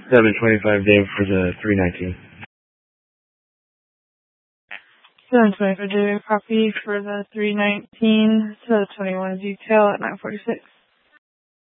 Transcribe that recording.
725 Dave for the 319. 725 Dave, copy for the 319 to 21 detail at 946.